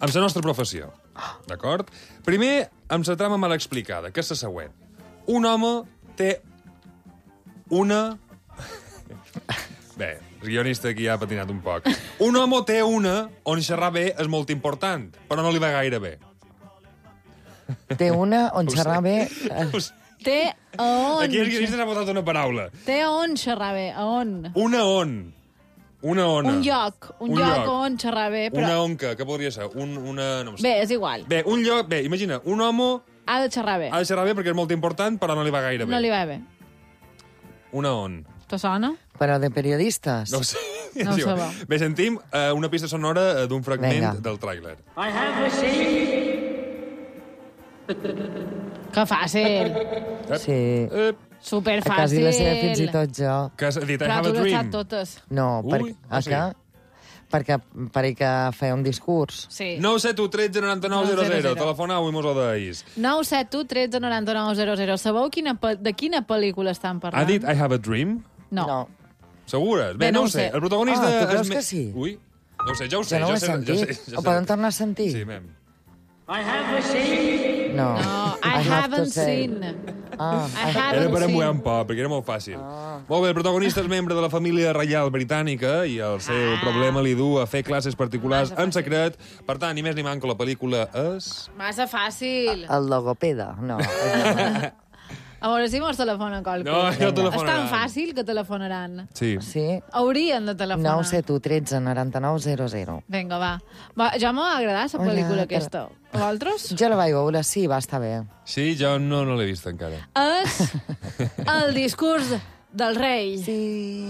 amb la nostra professió. D'acord? Primer, amb la trama mal explicada, que és la següent. Un home té una... Bé, el guionista aquí ha patinat un poc. Un home té una on xerrar bé és molt important, però no li va gaire bé. Té una on xerrar bé... Té a on... Aquí el guionista s'ha votat una paraula. Té a on xerrar bé, a on? Una on. Una ona. Un lloc on xerrar bé, però... Una onca, què podria ser? Una... No sé. Bé, és igual. Bé, un lloc... Bé, imagina, un home Ha de xerrar bé. ha de xerrar bé perquè és molt important, però no li va gaire bé. No li va bé. Una on. Te sona? Però de periodistes? No ho sé. No ho Diu, sabeu. Bé, sentim una pista sonora d'un fragment Vinga. del tràiler. I have received Que fàcil. Sí. Superfàcil. Quasi la sé fins i tot jo. Que has dit, I Però have tu a les dream. saps totes. No, Ui, a sí. què? Perquè feia un discurs. Sí. 971 13 99 00. 00. Telefonau i mos ho deis. 971 13 99 00. Sabeu de quina pel·lícula estan parlant? Ha dit I have a dream? No. Segures? Bé, no no ho ho sé. sé. El protagonista... Ah, tu és creus que sí? Ui, no ho sé, ja ho sé. Jo no ho he sentit. Ho poden tornar a sentir? Sí, mem. I have received No. No, I have to haven't say. seen. Ah, I Era haven't per amuar seen. un poc, perquè era molt fàcil. Molt bé, el protagonista és membre de la família reial britànica i el seu problema li du a fer classes particulars Massa en secret. Per tant, ni més ni manco, la pel·lícula és... Massa fàcil. el logopeda, no. A veure si mos telefona qualcú. No, ja És telefonaran. tan fàcil que telefonaran. Sí. Sí? Haurien de telefonar. 9 7 1 13 99 00. Vinga, va. Ja m'ha agradat la Hola, pel·lícula te- aquesta. Vosaltres? Jo la vaig veure, sí, va estar bé. Sí, jo no l'he vist encara. És el discurs del rei. Sí.